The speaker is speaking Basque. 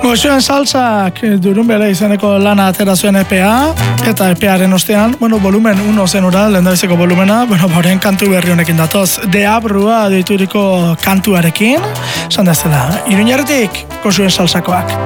Goxoen salsak Durunbele izeneko lana atera zuen EPA, eta EPAren ostean, volumen 1 zen ura, lehendabiziko volumena, horien kantu berri honekin datoz. Deabrua deituriko kantuarekin, esan da ez dela, Iruñerritik Goxoen salsakoak.